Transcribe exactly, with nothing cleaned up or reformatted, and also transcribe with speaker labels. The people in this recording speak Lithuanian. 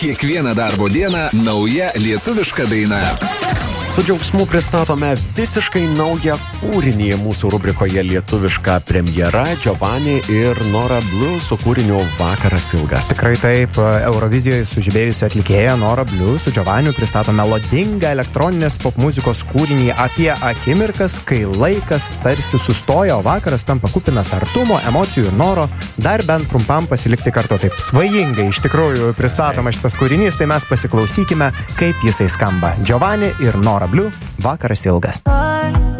Speaker 1: Kiekvieną darbo dieną nauja lietuviška daina.
Speaker 2: Su džiaugsmu pristatome visiškai naują kūrinį mūsų rubrikoje lietuviška premjera Giovanni ir Nora Blue su kūriniu Vakaras ilgas.
Speaker 3: Tikrai taip, Eurovizijoje sužibėjusi atlikėja Nora Blue su Giovanniu pristato melodingą elektroninės popmuzikos kūrinį apie akimirkas, kai laikas tarsi sustoja, o vakaras tampa kupinas artumo, emocijų ir noro dar bent trumpam pasilikti kartu. Taip svajingai iš tikrųjų pristatoma šitas kūrinys, tai mes pasiklausykime, kaip jisai skamba. Giovanni ir Nora Blue, Vakaras ilgas.